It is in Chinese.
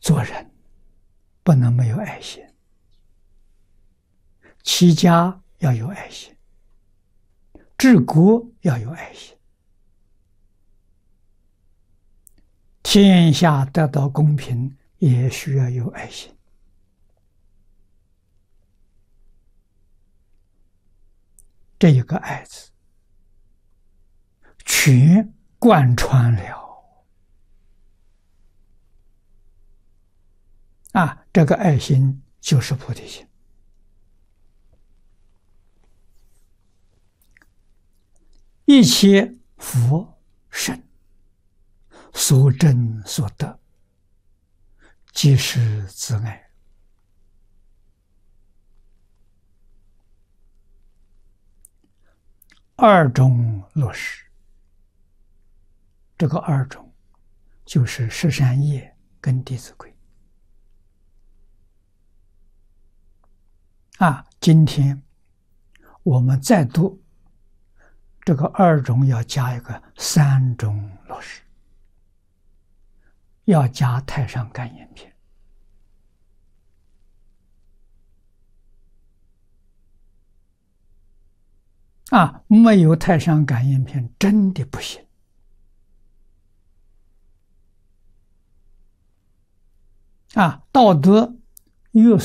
做人不能没有爱心，齐家要有爱心，治国要有爱心，天下得到公平也需要有爱心。这一个爱字全贯穿了这个爱心就是菩提心。一切佛圣所证所得，即是自爱。二种落实，这个二种就是十善业跟弟子规。今天我们再读这个二种，要加一个三种落实，要加太上感应篇。没有太上感应篇真的不行。道德越